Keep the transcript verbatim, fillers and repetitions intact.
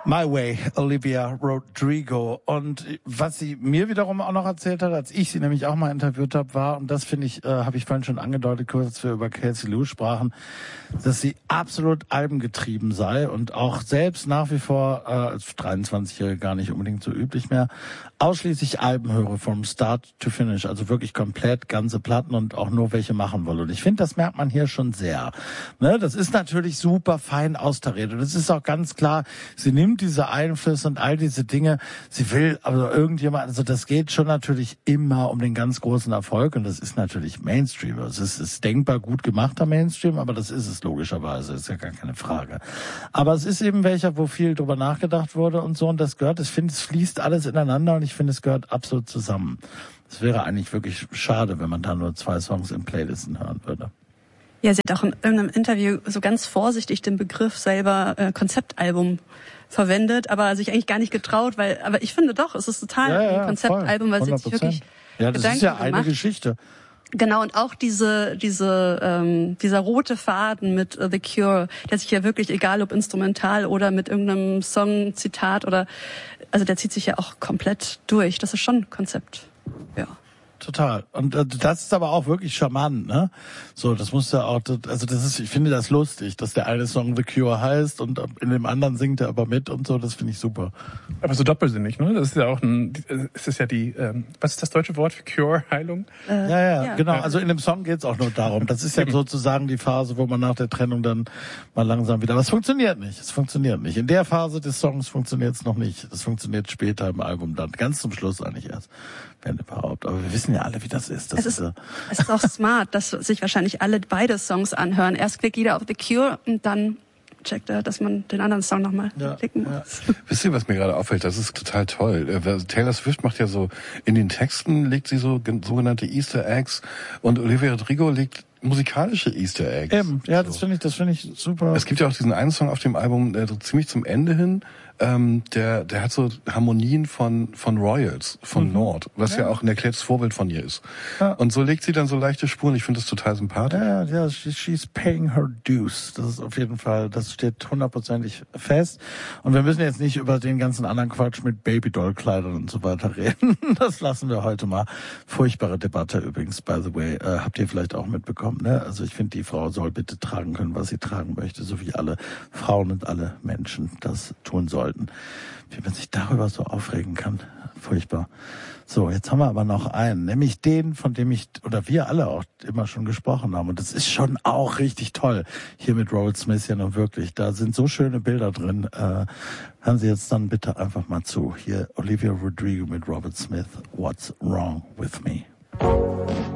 My Way, Olivia Rodrigo. Und was sie mir wiederum auch noch erzählt hat, als ich sie nämlich auch mal interviewt habe, war, und das finde ich, äh, habe ich vorhin schon angedeutet, kurz als wir über Kelsey Lou sprachen, dass sie absolut albengetrieben sei und auch selbst nach wie vor, äh, als dreiundzwanzigjährige gar nicht unbedingt so üblich mehr, ausschließlich Alben höre, vom Start to Finish, also wirklich komplett ganze Platten und auch nur welche machen wolle. Und ich finde, das merkt man hier schon sehr. Ne, das ist natürlich super fein austariert und es ist auch ganz klar, sie nimmt diese Einflüsse und all diese Dinge, sie will, also irgendjemand, also das geht schon natürlich immer um den ganz großen Erfolg und das ist natürlich Mainstream. Es ist, ist denkbar gut gemachter Mainstream, aber das ist es logischerweise, ist ja gar keine Frage. Aber es ist eben welcher, wo viel drüber nachgedacht wurde und so und das gehört, ich finde, es fließt alles ineinander und ich finde, es gehört absolut zusammen. Es wäre eigentlich wirklich schade, wenn man da nur zwei Songs in Playlisten hören würde. Ja, sie hat auch in irgendeinem Interview so ganz vorsichtig den Begriff selber äh, Konzeptalbum verwendet, aber sich eigentlich gar nicht getraut, weil, aber ich finde doch, es ist total ja, ja, ein Konzeptalbum, weil sie sich wirklich ja, das Gedanken ist ja gemacht. eine Geschichte. Genau, und auch diese, diese, ähm, dieser rote Faden mit uh, The Cure, der sich ja wirklich, egal ob instrumental oder mit irgendeinem Song, Zitat oder, also der zieht sich ja auch komplett durch. Das ist schon Konzept, ja. Total. Und äh, das ist aber auch wirklich charmant, ne? So, das muss ja auch, also das ist, ich finde das lustig, dass der eine Song The Cure heißt und in dem anderen singt er aber mit und so, das finde ich super. Aber so doppelsinnig, ne? Das ist ja auch ein, es ist ja die, ähm, was ist das deutsche Wort für Cure, Heilung? Äh, ja, ja, ja, genau. Also in dem Song geht's auch nur darum. Das ist ja sozusagen die Phase, wo man nach der Trennung dann mal langsam wieder, aber es funktioniert nicht, es funktioniert nicht. In der Phase des Songs funktioniert es noch nicht. Das funktioniert später im Album dann, ganz zum Schluss eigentlich erst, wenn überhaupt. Aber wir wissen ja alle, wie das ist. Das es, ist ist, es ist auch smart, dass sich wahrscheinlich alle beide Songs anhören. Erst klickt jeder auf The Cure und dann checkt er, dass man den anderen Song nochmal ja, klicken muss. Ja. Wisst ihr, was mir gerade auffällt? Das ist total toll. Taylor Swift macht ja so, in den Texten legt sie so sogenannte Easter Eggs und Olivia Rodrigo legt musikalische Easter Eggs. Eben, ja, das finde ich, das finde ich super. Es gibt ja auch diesen einen Song auf dem Album, der so ziemlich zum Ende hin, ähm, der, der hat so Harmonien von, von Royals, von mhm. Nord, was ja. ja auch ein erklärtes Vorbild von ihr ist. Ja. Und so legt sie dann so leichte Spuren. Ich finde das total sympathisch. Ja, ja, she's paying her dues. Das ist auf jeden Fall, das steht hundertprozentig fest. Und wir müssen jetzt nicht über den ganzen anderen Quatsch mit Babydoll-Kleidern und so weiter reden. Das lassen wir heute mal. Furchtbare Debatte übrigens, by the way. Äh, habt ihr vielleicht auch mitbekommen, ne? Also ich finde, die Frau soll bitte tragen können, was sie tragen möchte, so wie alle Frauen und alle Menschen das tun sollten. Wie man sich darüber so aufregen kann. Furchtbar. So, jetzt haben wir aber noch einen, nämlich den, von dem ich, oder wir alle auch immer schon gesprochen haben. Und das ist schon auch richtig toll. Hier mit Robert Smith ja nun wirklich. Da sind so schöne Bilder drin. Äh, hören Sie jetzt dann bitte einfach mal zu. Hier Olivia Rodrigo mit Robert Smith. What's Wrong With Me?